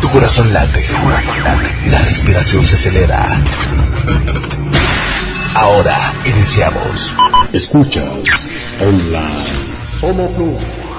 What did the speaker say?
Tu corazón late. La respiración se acelera. Ahora iniciamos. Escuchas online. Somos Plus.